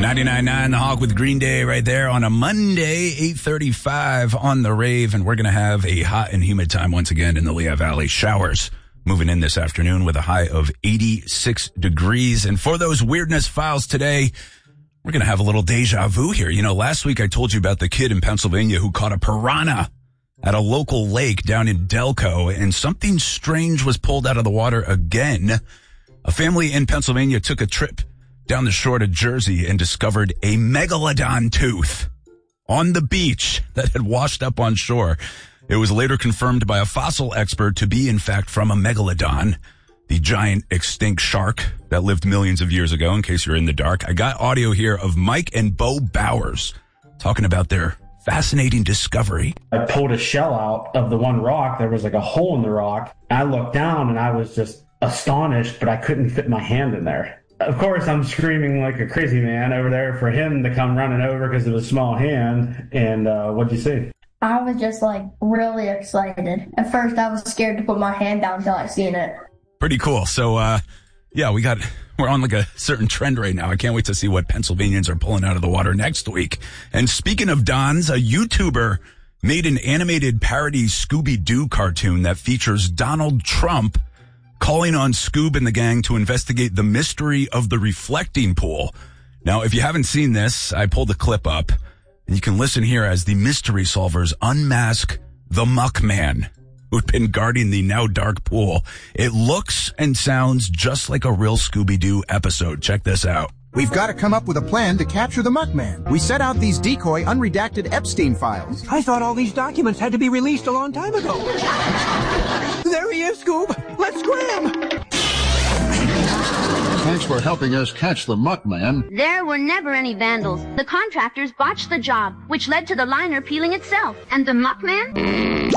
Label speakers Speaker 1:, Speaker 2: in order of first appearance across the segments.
Speaker 1: 99.9 The Hawk with Green Day right there on a Monday, 8:35 on the rave. And we're going to have a hot and humid time once again in the Lehigh Valley. Showers moving in this afternoon with a high of 86 degrees. And for those weirdness files today, we're going to have a little deja vu here. You know, last week I told you about the kid in Pennsylvania who caught a piranha at a local lake down in Delco, and something strange was pulled out of the water again. A family in Pennsylvania took a trip down the shore to Jersey and discovered a megalodon tooth on the beach that had washed up on shore. It was later confirmed by a fossil expert to be, in fact, from a megalodon, the giant extinct shark that lived millions of years ago, in case you're in the dark. I got audio here of Mike and Bo Bowers talking about their fascinating discovery.
Speaker 2: I pulled a shell out of the one rock. There was like a hole in the rock. I looked down and I was just astonished, but I couldn't fit my hand in there. Of course, I'm screaming like a crazy man over there for him to come running over because of his small hand. And what'd you see?
Speaker 3: I was just like really excited. At first, I was scared to put my hand down until I seen it.
Speaker 1: Pretty cool. So, yeah, we're on like a certain trend right now. I can't wait to see what Pennsylvanians are pulling out of the water next week. And speaking of Dons, a YouTuber made an animated parody Scooby-Doo cartoon that features Donald Trump calling on Scoob and the gang to investigate the mystery of the reflecting pool. Now, if you haven't seen this, I pulled a clip up, and you can listen here as the mystery solvers unmask the Muckman, who'd been guarding the now dark pool. It looks and sounds just like a real Scooby-Doo episode. Check this out.
Speaker 4: We've got to come up with a plan to capture the Muckman. We set out these decoy, unredacted Epstein files.
Speaker 5: I thought all these documents had to be released a long time ago. There he is, Scoob. Let's scram.
Speaker 6: Thanks for helping us catch the Muckman.
Speaker 7: There were never any vandals. The contractors botched the job, which led to the liner peeling itself. And the Muckman?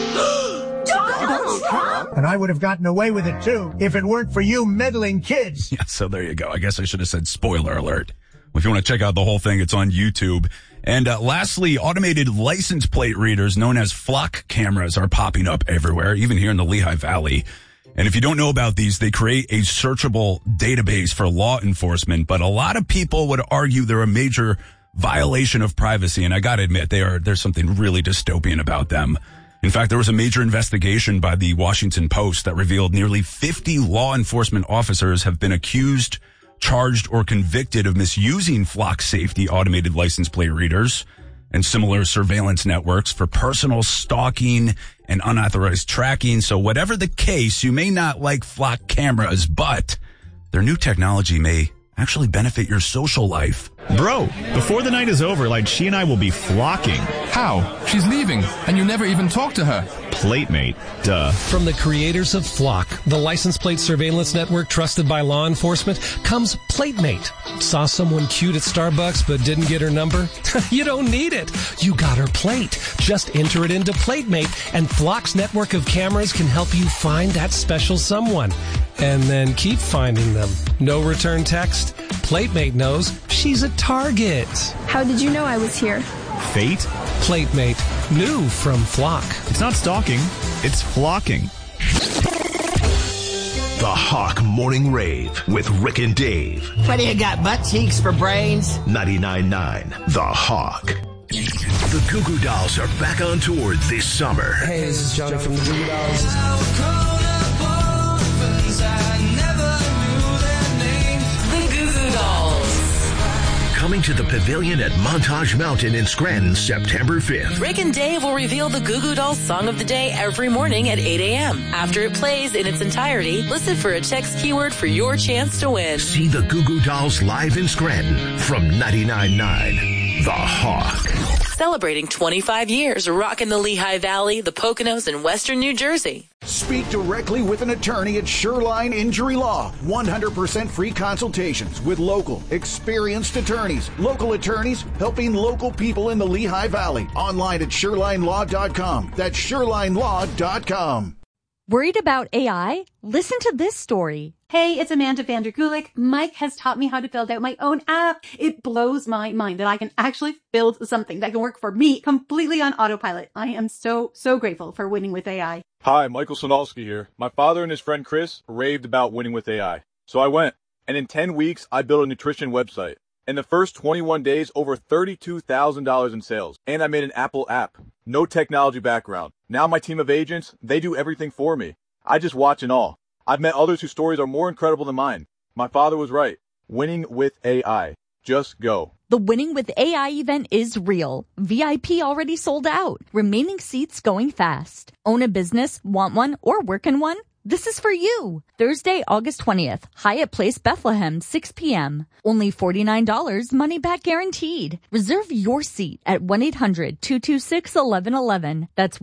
Speaker 5: Donald Trump?
Speaker 8: And I would have gotten away with it, too, if it weren't for you meddling kids.
Speaker 1: Yeah, so there you go. I guess I should have said spoiler alert. If you want to check out the whole thing, it's on YouTube. And lastly, automated license plate readers known as flock cameras are popping up everywhere, even here in the Lehigh Valley. And if you don't know about these, they create a searchable database for law enforcement. But a lot of people would argue they're a major violation of privacy. And I got to admit, there's something really dystopian about them. In fact, there was a major investigation by the Washington Post that revealed nearly 50 law enforcement officers have been accused, charged, or convicted of misusing flock safety automated license plate readers and similar surveillance networks for personal stalking and unauthorized tracking. So whatever the case, you may not like flock cameras, but their new technology may actually benefit your social life.
Speaker 9: Bro, before the night is over, she and I will be flocking.
Speaker 10: How? She's leaving, and you never even talked to her.
Speaker 9: Platemate, duh.
Speaker 11: From the creators of Flock, the license plate surveillance network trusted by law enforcement, comes Platemate. Saw someone cute at Starbucks but didn't get her number? You don't need it. You got her plate. Just enter it into Platemate, and Flock's network of cameras can help you find that special someone. And then keep finding them. No return text? Platemate knows she's a target.
Speaker 12: How did you know I was here?
Speaker 9: Fate?
Speaker 11: Platemate. New from Flock.
Speaker 9: It's not stalking. It's flocking.
Speaker 13: The Hawk Morning Rave with Rick and Dave.
Speaker 5: What do you got, butt cheeks for brains?
Speaker 13: 99.9 The Hawk. The Goo Goo Dolls are back on tour this summer.
Speaker 14: Hey, this is Johnny from the Goo Goo Dolls.
Speaker 13: Coming to the Pavilion at Montage Mountain in Scranton, September 5th.
Speaker 15: Rick and Dave will reveal the Goo Goo Dolls Song of the Day every morning at 8 a.m. After it plays in its entirety, listen for a text keyword for your chance to win.
Speaker 13: See the Goo Goo Dolls live in Scranton from 99.9 The Hawk.
Speaker 15: Celebrating 25 years rocking the Lehigh Valley, the Poconos, and Western New Jersey.
Speaker 4: Speak directly with an attorney at Shoreline Injury Law. 100% free consultations with local, experienced attorneys. Local attorneys helping local people in the Lehigh Valley. Online at ShorelineLaw.com. That's ShorelineLaw.com.
Speaker 16: Worried about AI? Listen to this story.
Speaker 17: Hey, it's Amanda Vandergulik. Mike has taught me how to build out my own app. It blows my mind that I can actually build something that can work for me completely on autopilot. I am so grateful for winning with AI.
Speaker 18: Hi, Michael Sonalski here. My father and his friend Chris raved about winning with AI. So I went, and in 10 weeks, I built a nutrition website. In the first 21 days, over $32,000 in sales. And I made an Apple app. No technology background. Now my team of agents, they do everything for me. I just watch and all. I've met others whose stories are more incredible than mine. My father was right. Winning with AI. Just go.
Speaker 16: The Winning with AI event is real. VIP already sold out. Remaining seats going fast. Own a business, want one, or work in one? This is for you. Thursday, August 20th, Hyatt Place, Bethlehem, 6 p.m. Only $49, money back guaranteed. Reserve your seat at 1-800-226-1111. That's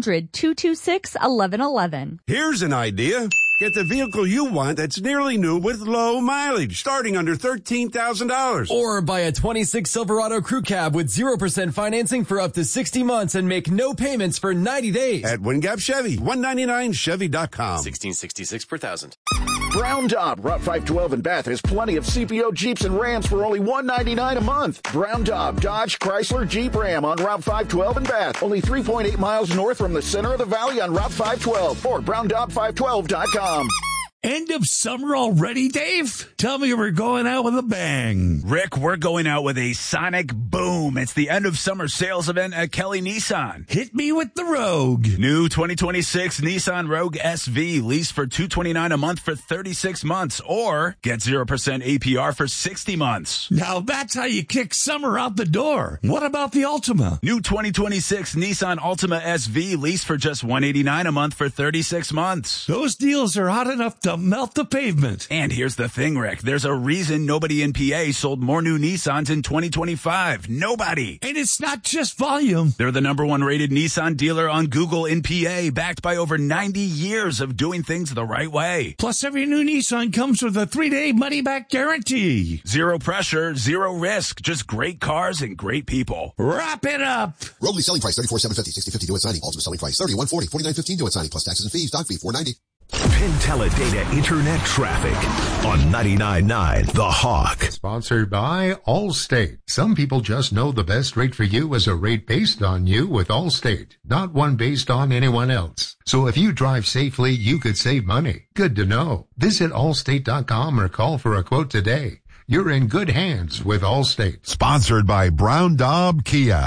Speaker 16: 1-800-226-1111.
Speaker 19: Here's an idea. Get the vehicle you want that's nearly new with low mileage, starting under $13,000.
Speaker 20: Or buy a 26 Silverado Crew Cab with 0% financing for up to 60 months and make no payments for 90 days.
Speaker 19: At Wingap Chevy, 199chevy.com.
Speaker 21: $16.66 per thousand.
Speaker 4: Brown Daub, Route 512 in Bath has plenty of CPO Jeeps and Rams for only $199 a month. Brown Daub, Dodge, Chrysler, Jeep, Ram on Route 512 in Bath. Only 3.8 miles north from the center of the valley on Route 512 or browndaub512.com.
Speaker 22: End of summer already, Dave? Tell me we're going out with a bang.
Speaker 1: Rick, we're going out with a sonic boom. It's the end of summer sales event at Kelly Nissan.
Speaker 22: Hit me with the Rogue.
Speaker 1: New 2026 Nissan Rogue SV. Lease for $229 a month for 36 months. Or get 0% APR for 60 months.
Speaker 22: Now that's how you kick summer out the door. What about the Altima?
Speaker 1: New 2026 Nissan Altima SV. Lease for just $189 a month for 36 months.
Speaker 22: Those deals are hot enough to melt the pavement.
Speaker 1: And here's the thing, Rick. There's a reason nobody in PA sold more new Nissans in 2025. Nobody.
Speaker 22: And it's not just volume.
Speaker 1: They're the #1 rated Nissan dealer on Google in PA, backed by over 90 years of doing things the right way.
Speaker 22: Plus, every new Nissan comes with a 3-day money-back guarantee.
Speaker 1: Zero pressure, zero risk. Just great cars and great people.
Speaker 22: Wrap it up.
Speaker 23: Roadly selling price $34,750, $60.50 due at signing. Ultimate selling price $31,40, $49.15 due at signing, plus taxes and fees. Doc fee $490.
Speaker 13: Penteledata Internet Traffic on 99.9 The Hawk.
Speaker 24: Sponsored by Allstate. Some people just know the best rate for you is a rate based on you with Allstate, not one based on anyone else. So if you drive safely, you could save money. Good to know. Visit allstate.com or call for a quote today. You're in good hands with Allstate.
Speaker 25: Sponsored by Brown Daub Kia.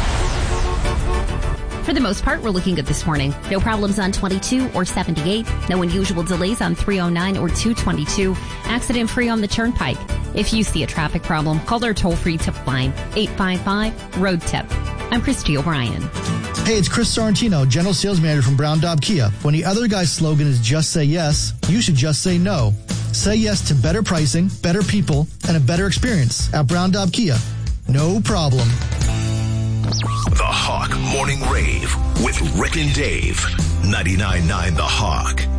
Speaker 26: For the most part, we're looking good this morning. No problems on 22 or 78. No unusual delays on 309 or 222. Accident-free on the Turnpike. If you see a traffic problem, call our toll-free tip line, 855-ROAD-TIP. I'm Christy O'Brien.
Speaker 27: Hey, it's Chris Sorrentino, General Sales Manager from Brown Daub Kia. When the other guy's slogan is just say yes, you should just say no. Say yes to better pricing, better people, and a better experience at Brown Daub Kia. No problem.
Speaker 13: The Hawk Morning Rave with Rick and Dave. 99.9 The Hawk.